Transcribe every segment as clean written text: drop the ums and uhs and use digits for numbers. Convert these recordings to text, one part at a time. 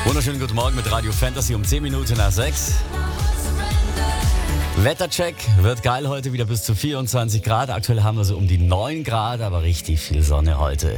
Wunderschönen guten Morgen mit Radio Fantasy um 10 Minuten nach 6. Wettercheck, wird geil heute, wieder bis zu 24 Grad. Aktuell haben wir so um die 9 Grad, aber richtig viel Sonne heute.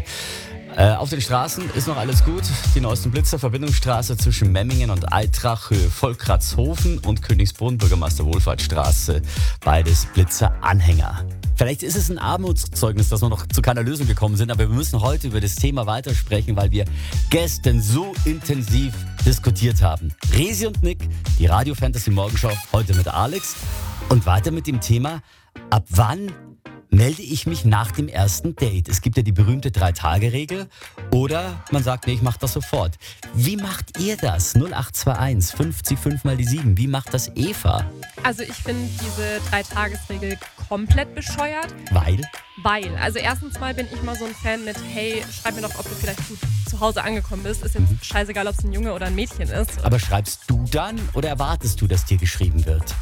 Auf den Straßen ist noch alles gut. Die neuesten Blitzer, Verbindungsstraße zwischen Memmingen und Eitrach, Höhe Volkratzhofen und Königsbrunn, Bürgermeister Wohlfahrtsstraße, beides Blitzer-Anhänger. Vielleicht ist es ein Armutszeugnis, dass wir noch zu keiner Lösung gekommen sind, aber wir müssen heute über das Thema weitersprechen, weil wir gestern so intensiv diskutiert haben. Resi und Nick, die Radio Fantasy Morgenschau, heute mit Alex und weiter mit dem Thema, ab wann melde ich mich nach dem ersten Date? Es gibt ja die berühmte 3-Tage-Regel oder man sagt, nee, ich mach das sofort. Wie macht ihr das? 0821 50 5 mal die 7. Wie macht das Eva? Also ich finde diese 3-Tages-Regel komplett bescheuert. Weil? Also erstens mal bin ich mal so ein Fan mit, hey, schreib mir doch, ob du vielleicht gut zu Hause angekommen bist. Ist jetzt scheißegal, ob es ein Junge oder ein Mädchen ist. Aber schreibst du dann oder erwartest du, dass dir geschrieben wird?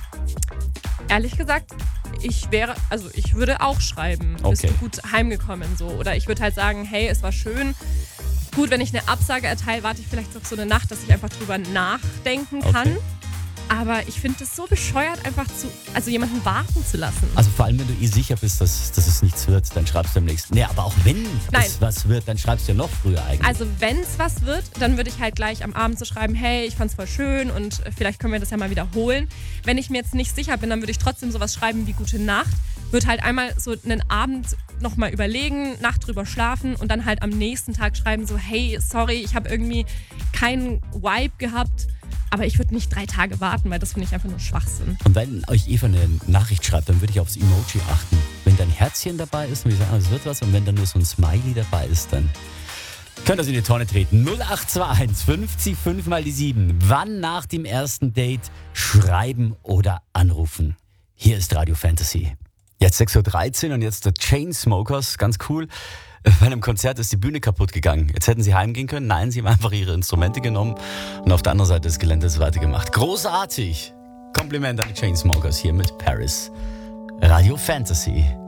Ehrlich gesagt, ich würde auch schreiben, bist du gut heimgekommen so. Oder ich würde halt sagen, hey, es war schön. Gut, wenn ich eine Absage erteile, warte ich vielleicht noch so eine Nacht, dass ich einfach drüber nachdenken kann. Okay. Aber ich finde es so bescheuert, einfach jemanden warten zu lassen. Also vor allem, wenn du sicher bist, dass es nichts wird, dann schreibst du am nächsten. Nee, aber auch wenn es was wird, dann schreibst du ja noch früher eigentlich. Also wenn es was wird, dann würde ich halt gleich am Abend so schreiben, hey, ich fand's voll schön und vielleicht können wir das ja mal wiederholen. Wenn ich mir jetzt nicht sicher bin, dann würde ich trotzdem sowas schreiben wie Gute Nacht. Würde halt einmal so einen Abend nochmal überlegen, Nacht drüber schlafen und dann halt am nächsten Tag schreiben so, hey, sorry, ich habe irgendwie keinen Vibe gehabt. Aber ich würde nicht 3 Tage warten, weil das finde ich einfach nur Schwachsinn. Und wenn euch Eva eine Nachricht schreibt, dann würde ich aufs Emoji achten. Wenn da ein Herzchen dabei ist und wir sagen, es wird was, und wenn da nur so ein Smiley dabei ist, dann könnt ihr in die Tonne treten. 0821 50 5 mal die 7. Wann nach dem ersten Date schreiben oder anrufen? Hier ist Radio Fantasy. Jetzt 6.13 Uhr und jetzt der Chainsmokers, ganz cool. Bei einem Konzert ist die Bühne kaputt gegangen. Jetzt hätten sie heimgehen können. Nein, sie haben einfach ihre Instrumente genommen und auf der anderen Seite des Geländes weitergemacht. Großartig! Kompliment an die Chainsmokers hier mit Paris. Radio Fantasy.